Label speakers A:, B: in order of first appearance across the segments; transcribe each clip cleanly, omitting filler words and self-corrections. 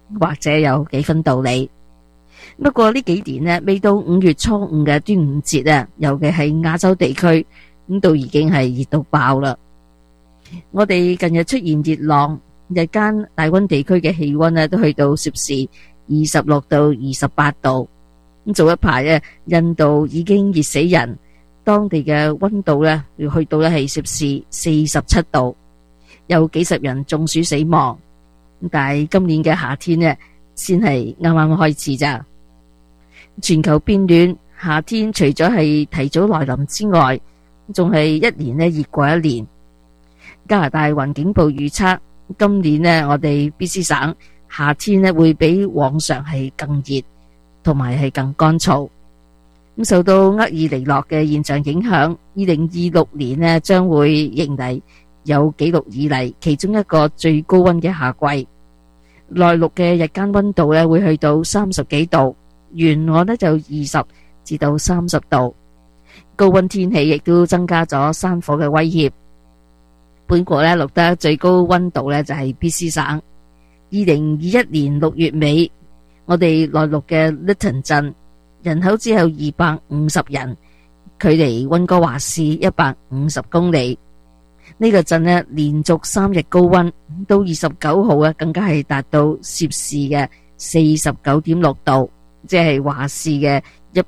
A: 或者有幾分道理。不過呢幾年呢，未到5月初5嘅端午節啊，尤其係亞洲地區咁都已經係熱到爆啦。我哋近日出現熱浪，日間大溫地區嘅氣溫呢都去到攝氏26到28度。咁早一排啊，印度已經熱死人，當地嘅溫度呢要去到呢係攝氏47度，有幾十人中暑死亡。但係今年嘅夏天呢，先係啱啱開始咋。全球變暖，夏天除咗係提早來臨之外，仲係一年呢熱過一年。加拿大環境部預測，今年呢我哋 BC 省夏天呢會比往常係更熱，同埋係更乾燥。咁受到厄爾尼諾嘅現象影響，2026年呢將會迎嚟有紀錄以嚟其中一個最高溫嘅夏季。內陸嘅日間溫度呢會去到30幾度，沿岸呢就20至到30度。高溫天氣亦都增加咗山火嘅威脅。本國呢錄得最高溫度呢就係 BC 省。2021年6月尾，我哋內陸嘅 Lytton 鎮人口只有250人，距離溫哥華市150公里。呢個鎮呢連續3日高溫，到29號啊，更加係達到攝氏嘅49.6度，即係華氏嘅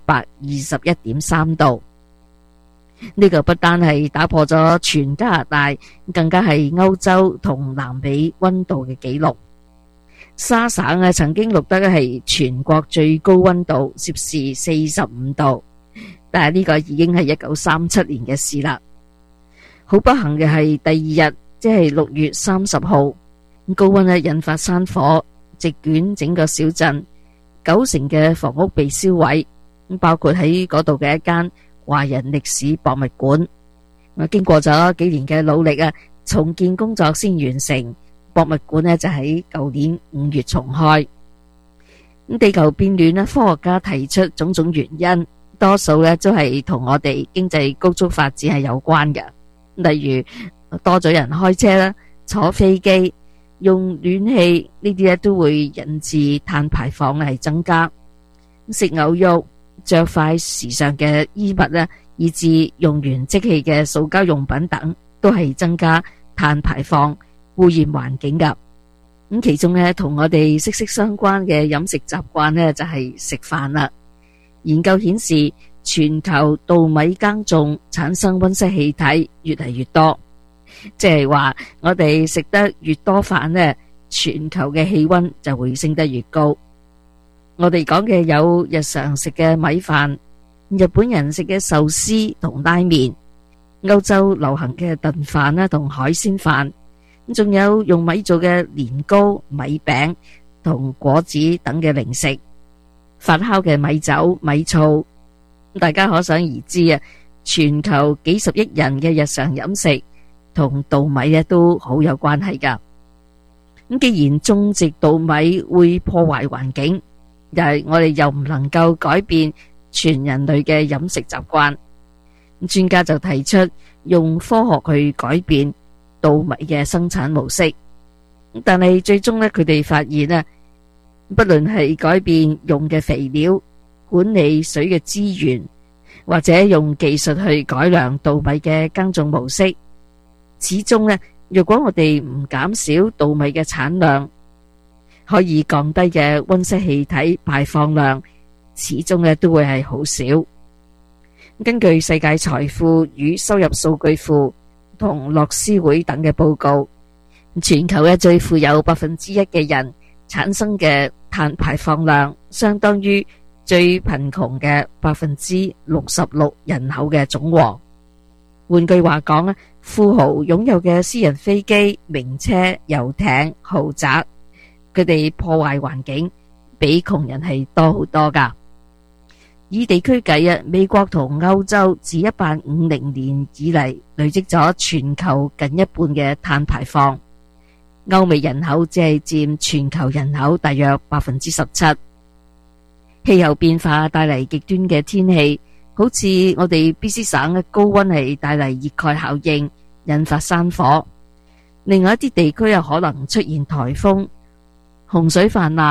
A: 121.3度。呢個不單係打破咗全加拿大，更加係歐洲同南美溫度嘅紀錄。沙省啊，曾經錄得係全國最高溫度攝氏45度，但係呢個已經係1937年嘅事啦。好不幸嘅係第二日，即係6月30號，高溫呢引發山火，席捲整個小鎮，90%嘅房屋被燒毀，包括喺嗰度嘅一間華人歷史博物館。經過咗幾年嘅努力啊，重建工作先完成。博物館呢就喺舊年5月重開。地球變暖呢，科學家提出種種原因，多數呢都係同我哋經濟高速發展係有關嘅。例如多咗人開車啦、坐飛機、用暖氣呢啲呢都會引致碳排放係增加。食牛肉、着快時尚嘅衣物呢，以至用完即棄嘅塑膠用品等，都係增加碳排放，污染環境噶。咁其中呢，同我哋息息相關嘅飲食習慣呢，就係食飯啦。研究顯示，全球稻米耕種產生溫室氣體越嚟越多，即係話我哋食得越多飯呢，全球嘅氣溫就會升得越高。我哋講嘅有日常食嘅米飯，日本人食嘅壽司同拉麵，歐洲流行嘅燉飯啦同海鮮飯，仲有用米做嘅年糕、米餅同果子等嘅零食，發酵嘅米酒、米醋。大家可想而知啊，全球幾十億人嘅日常飲食同稻米咧都好有關係噶。咁既然種植稻米會破壞環境，我哋又唔能夠改變全人類嘅飲食習慣，專家就提出用科學去改變稻米嘅生產模式。但係最終咧，佢哋發現啊，不論係改變用嘅肥料、管理水嘅資源，或者用技術去改良稻米嘅耕種模式，始終呢，若果我哋唔減少稻米嘅產量，可以降低嘅溫室氣體排放量，始終呢都會係好少。根據世界財富與收入數據庫同樂施會等嘅報告，全球嘅最富有1%嘅人產生嘅碳排放量，相當於最貧窮嘅66%人口嘅總和。換句話講咧，富豪擁有嘅私人飛機、名車、遊艇、豪宅，佢哋破壞環境比窮人係多好多噶。以地區計啊，美國同歐洲自1850年以嚟累積咗全球近一半嘅碳排放。歐美人口只係佔全球人口大約17%。氣候變化帶嚟極端嘅天氣，好似我哋 BC 省嘅高溫係帶嚟熱蓋效應，引發山火。另外一啲地區有可能出現颱風、洪水泛濫。